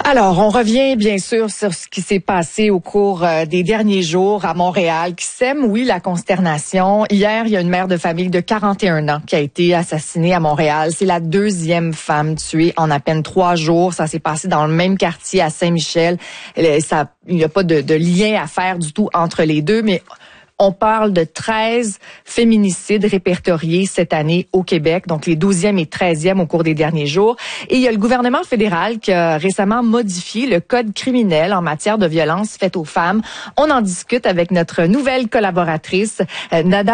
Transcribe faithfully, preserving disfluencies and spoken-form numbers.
Alors, on revient bien sûr sur ce qui s'est passé au cours euh, des derniers jours à Montréal, qui sème, oui, la consternation. Hier, il y a une mère de famille de quarante et un ans qui a été assassinée à Montréal. C'est la deuxième femme tuée en à peine trois jours. Ça s'est passé dans le même quartier à Saint-Michel. Ça, il n'y a pas de, de lien à faire du tout entre les deux, mais on parle de treize féminicides répertoriés cette année au Québec, donc les douzième et treizième au cours des derniers jours. Et il y a le gouvernement fédéral qui a récemment modifié le code criminel en matière de violence faite aux femmes. On en discute avec notre nouvelle collaboratrice, Nada